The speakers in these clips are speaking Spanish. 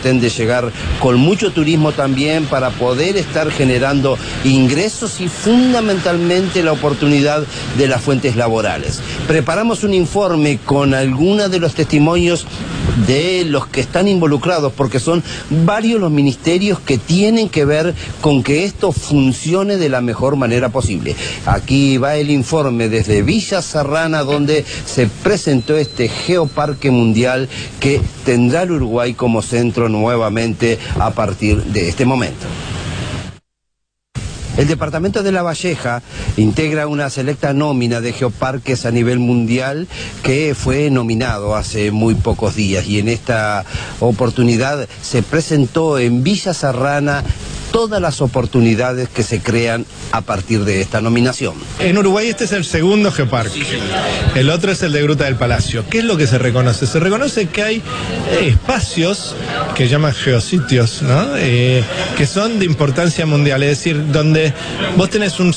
pretende llegar con mucho turismo también para poder estar generando ingresos y fundamentalmente la oportunidad de las fuentes laborales. Preparamos un informe con algunos de los testimonios de los que están involucrados, porque son varios los ministerios que tienen que ver con que esto funcione de la mejor manera posible. Aquí va el informe desde Villa Serrana, donde se presentó este geoparque mundial que tendrá el Uruguay como centro nuevamente a partir de este momento. El departamento de La Valleja integra una selecta nómina de geoparques a nivel mundial que fue nominado hace muy pocos días, y en esta oportunidad se presentó en Villa Serrana todas las oportunidades que se crean a partir de esta nominación. En Uruguay este es el segundo geoparque, el otro es el de Gruta del Palacio. ¿Qué es lo que se reconoce? Se reconoce que hay espacios que llaman geositios, ¿no? Que son de importancia mundial, es decir, donde vos tenés una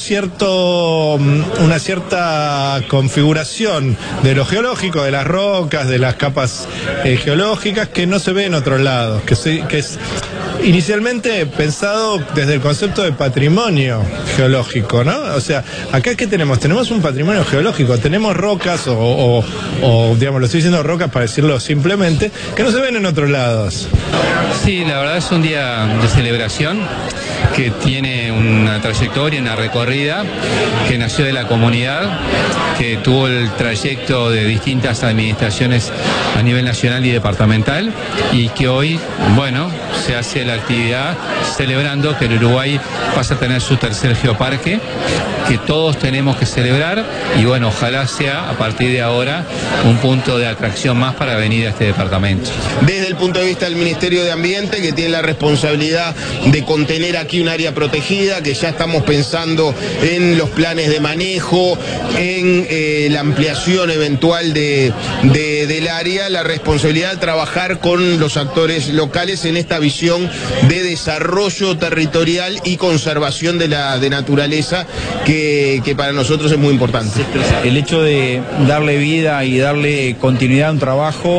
cierta configuración de lo geológico, de las rocas, de las capas geológicas, que no se ve en otros lados, que es inicialmente pensado desde el concepto de patrimonio geológico, ¿no? O sea, acá ¿qué tenemos? Tenemos un patrimonio geológico, tenemos rocas o digamos, lo estoy diciendo rocas para decirlo simplemente, que no se ven en otros lados. Sí, la verdad es un día de celebración que tiene una trayectoria, una recorrida, que nació de la comunidad, que tuvo el trayecto de distintas administraciones a nivel nacional y departamental, y que hoy, bueno, se hace la actividad celebrando que el Uruguay pasa a tener su tercer geoparque, que todos tenemos que celebrar, y bueno, ojalá sea a partir de ahora un punto de atracción más para venir a este departamento. Desde el punto de vista del Ministerio de Ambiente, que tiene la responsabilidad de contener aquí un área protegida, que ya estamos pensando en los planes de manejo, en la ampliación eventual del área, la responsabilidad de trabajar con los actores locales en esta visión de desarrollo territorial y conservación de naturaleza, que para nosotros es muy importante. El hecho de darle vida y darle continuidad a un trabajo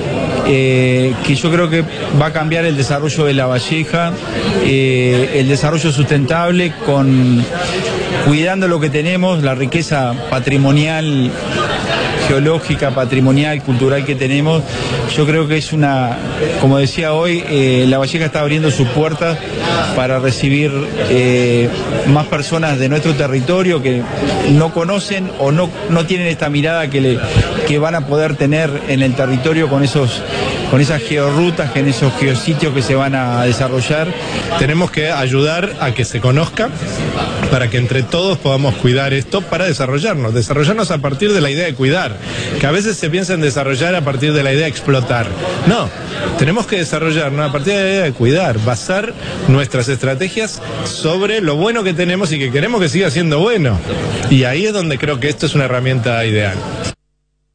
que yo creo que va a cambiar el desarrollo de La Valleja, el desarrollo sustentable, cuidando lo que tenemos, la riqueza patrimonial, geológica, patrimonial, cultural que tenemos. Yo creo que es como decía hoy, La Valleja está abriendo sus puertas para recibir más personas de nuestro territorio que no conocen o no tienen esta mirada que van a poder tener en el territorio con esas georrutas, con esos geositios que se van a desarrollar. Tenemos que ayudar a que se conozca, para que entre todos podamos cuidar esto, para desarrollarnos a partir de la idea de cuidar, que a veces se piensa en desarrollar a partir de la idea de explotar. No, tenemos que desarrollarnos a partir de la idea de cuidar, basar nuestras estrategias sobre lo bueno que tenemos y que queremos que siga siendo bueno. Y ahí es donde creo que esto es una herramienta ideal.